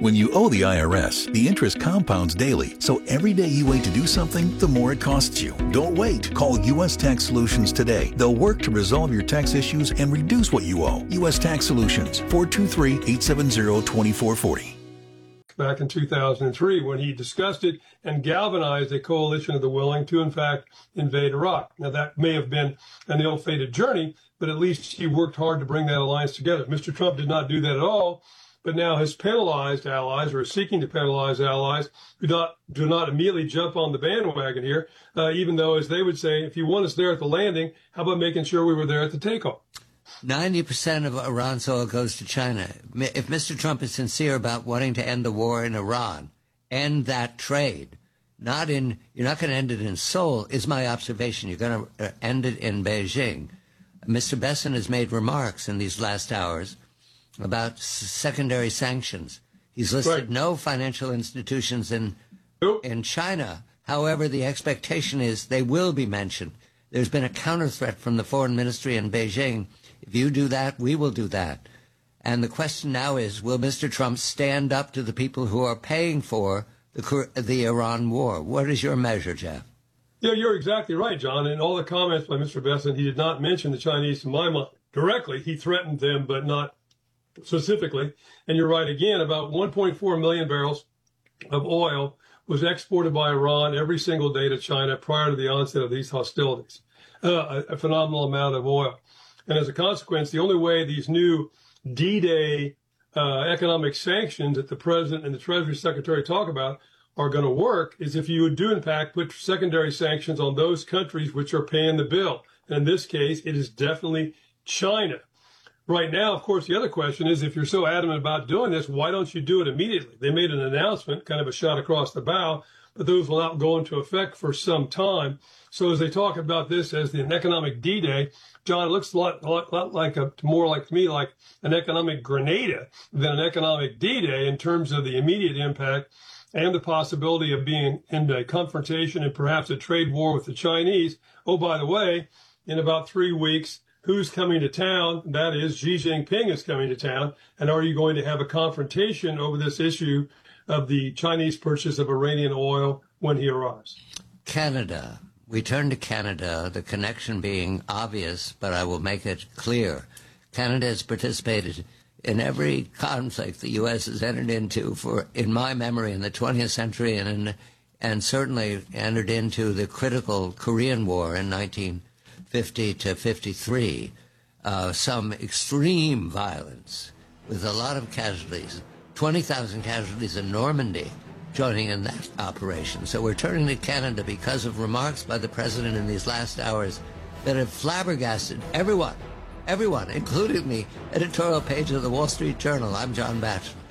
When you owe the IRS, the interest compounds daily, so every day you wait to do something, the more it costs you. Don't wait. Call U.S. Tax Solutions today. They'll work to resolve your tax issues and reduce what you owe. U.S. Tax Solutions, 423-870-2440. Back in 2003 when he discussed it and galvanized a coalition of the willing to, in fact, invade Iraq. Now, that may have been an ill-fated journey, but at least he worked hard to bring that alliance together. Mr. Trump did not do that at all, but now has penalized allies, or is seeking to penalize allies who do not immediately jump on the bandwagon here, even though, as they would say, if you want us there at the landing, how about making sure we were there at the takeoff? 90% of Iran's oil goes to China. If Mr. Trump is sincere about wanting to end the war in Iran, end that trade, you're not going to end it in Seoul, is my observation. You're going to end it in Beijing. Mr. Bessent has made remarks in these last hours about secondary sanctions. He's listed no financial institutions in China. However, the expectation is they will be mentioned. There's been a counter threat from the foreign ministry in Beijing. If you do that, we will do that. And the question now is, will Mr. Trump stand up to the people who are paying for the Iran war? What is your measure, Jeff? Yeah, you're exactly right, John. In all the comments by Mr. Bessent, he did not mention the Chinese, to my mind, directly. He threatened them, but not specifically. And you're right again, about 1.4 million barrels of oil was exported by Iran every single day to China prior to the onset of these hostilities. A phenomenal amount of oil. And as a consequence, the only way these new D-Day economic sanctions that the President and the Treasury Secretary talk about are going to work is if you would do, in fact, put secondary sanctions on those countries which are paying the bill. And in this case, it is definitely China. Right now, of course, the other question is, if you're so adamant about doing this, why don't you do it immediately? They made an announcement, kind of a shot across the bow, but those will not go into effect for some time. So as they talk about this as an economic D-Day, John, it looks a lot like more like to me like an economic Grenada than an economic D-Day in terms of the immediate impact and the possibility of being in a confrontation and perhaps a trade war with the Chinese. Oh, by the way, in about 3 weeks, who's coming to town? That is, Xi Jinping is coming to town. And are you going to have a confrontation over this issue of the Chinese purchase of Iranian oil when he arrives? Canada. We turn to Canada, the connection being obvious, but I will make it clear. Canada has participated in every conflict the U.S. has entered into in my memory, in the 20th century, and certainly entered into the critical Korean War in 1950 to 53. Some extreme violence with a lot of casualties, 20,000 casualties in Normandy, joining in that operation. So we're turning to Canada because of remarks by the president in these last hours that have flabbergasted everyone, including the editorial page of the Wall Street Journal. I'm John Batchelor.